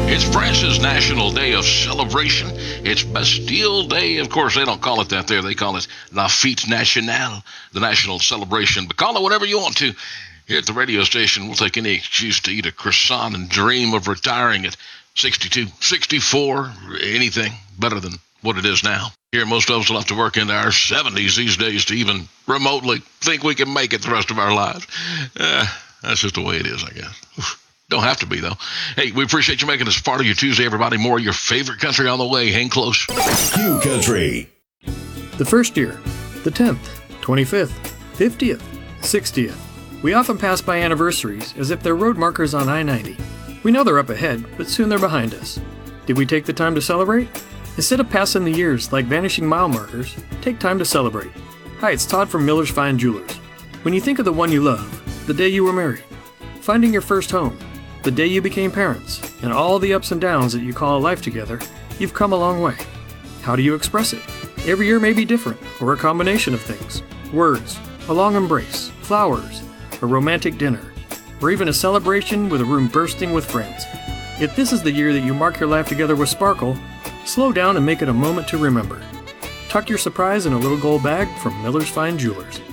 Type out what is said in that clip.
It's France's National Day of Celebration. It's Bastille Day. Of course, they don't call it that there. They call it La Fête Nationale, the national celebration. But call it whatever you want to. Here at the radio station, we'll take any excuse to eat a croissant and dream of retiring at 62, 64, anything better than what it is now. Here, most of us will have to work into our 70s these days to even remotely think we can make it the rest of our lives. That's just the way it is, I guess. Don't have to be, though. Hey, we appreciate you making us part of your Tuesday, everybody. More of your favorite country on the way. Hang close. Q Country. The first year, the 10th, 25th, 50th, 60th. We often pass by anniversaries as if they're road markers on I-90. We know they're up ahead, but soon they're behind us. Did we take the time to celebrate? Instead of passing the years like vanishing mile markers, take time to celebrate. Hi, it's Todd from Miller's Fine Jewelers. When you think of the one you love, the day you were married, finding your first home, the day you became parents, and all the ups and downs that you call a life together, you've come a long way. How do you express it? Every year may be different, or a combination of things. Words, a long embrace, flowers, a romantic dinner, or even a celebration with a room bursting with friends. If this is the year that you mark your life together with sparkle, slow down and make it a moment to remember. Tuck your surprise in a little gold bag from Miller's Fine Jewelers.